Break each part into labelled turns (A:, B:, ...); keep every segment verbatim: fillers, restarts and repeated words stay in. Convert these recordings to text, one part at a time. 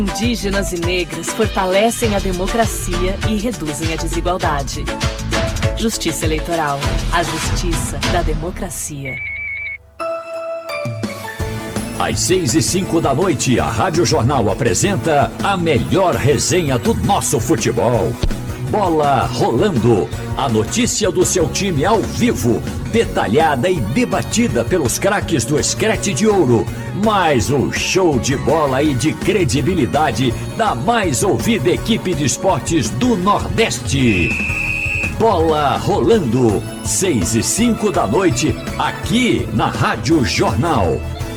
A: Indígenas e negras fortalecem a democracia e reduzem a desigualdade. Justiça Eleitoral, a justiça da democracia.
B: Às seis e cinco da noite, a Rádio Jornal apresenta a melhor resenha do nosso futebol. Bola Rolando, a notícia do seu time ao vivo, detalhada e debatida pelos craques do Scratch de Ouro. Mais um show de bola e de credibilidade da mais ouvida equipe de esportes do Nordeste. Bola Rolando, seis e cinco da noite, aqui na Rádio Jornal.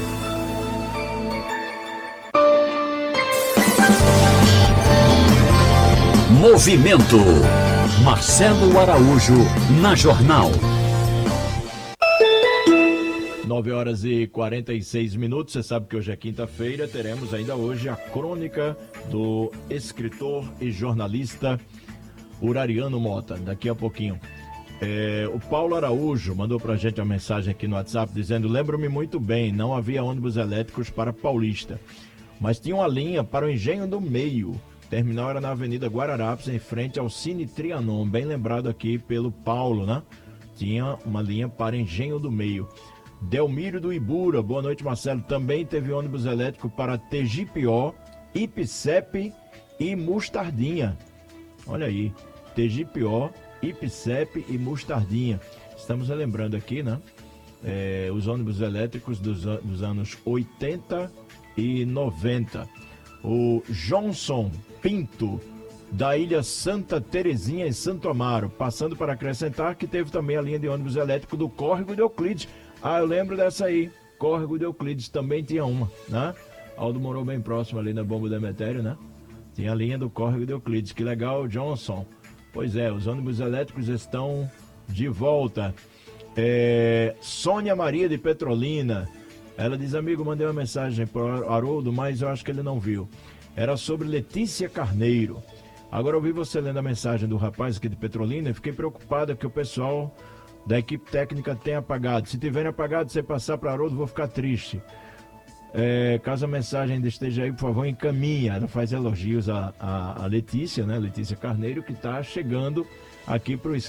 B: Movimento. Marcelo Araújo, na Jornal.
C: nove horas e quarenta e seis minutos. Você sabe que hoje é quinta-feira. Teremos ainda hoje a crônica do escritor e jornalista Urariano Mota. Daqui a pouquinho. É, o Paulo Araújo mandou pra gente uma mensagem aqui no WhatsApp dizendo: lembro-me muito bem, não havia ônibus elétricos para Paulista, mas tinha uma linha para o Engenho do Meio. Terminal era na Avenida Guararapes, em frente ao Cine Trianon, bem lembrado aqui pelo Paulo, né? Tinha uma linha para Engenho do Meio. Delmiro do Ibura, boa noite, Marcelo. Também teve ônibus elétrico para Tegipió, Ipicep e Mostardinha. Olha aí, Tegipió, Ipicep e Mostardinha. Estamos lembrando aqui, né? É, os ônibus elétricos dos, dos anos oitenta e noventa. O Johnson Pinto, da Ilha Santa Terezinha, em Santo Amaro, passando para acrescentar que teve também a linha de ônibus elétrico do Córrego de Euclides. Ah, eu lembro dessa aí, Córrego de Euclides, também tinha uma, né? Aldo morou bem próximo ali na Bomba do Demetério, né? Tinha a linha do Córrego de Euclides, que legal, Johnson. Pois é, os ônibus elétricos estão de volta. É, Sônia Maria de Petrolina, ela diz: amigo, mandei uma mensagem para o Haroldo, mas eu acho que ele não viu. Era sobre Letícia Carneiro. Agora eu vi você lendo a mensagem do rapaz aqui de Petrolina e fiquei preocupada que o pessoal da equipe técnica tenha apagado. Se tiverem apagado, você passar para Haroldo, vou ficar triste. É, caso a mensagem ainda esteja aí, por favor, encaminha. Ela faz elogios a, a, a Letícia, né? Letícia Carneiro, que está chegando aqui para o